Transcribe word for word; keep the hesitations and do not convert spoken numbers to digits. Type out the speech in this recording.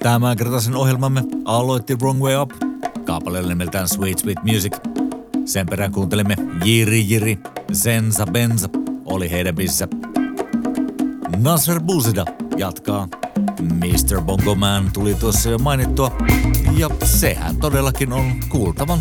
Tämänkertaisen ohjelmamme aloitti Wrong Way Up kaapaleella nimeltään Sweet Sweet Music. Sen perään kuuntelimme Jiri Jiri, Senza Benza oli heidän biisissä. Nasser Bouzida jatkaa. mister Bongo Man tuli tuossa jo mainittua, ja sehän todellakin on kuultavan